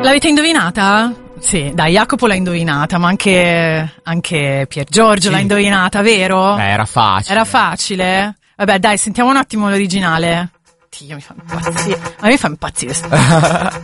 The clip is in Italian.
L'avete indovinata? Sì, dai, Jacopo l'ha indovinata, ma anche Pier Giorgio l'ha indovinata, vero? Era facile. Era facile? Vabbè, dai, sentiamo un attimo l'originale. Dio, mi fa impazzire. A me fa impazzire.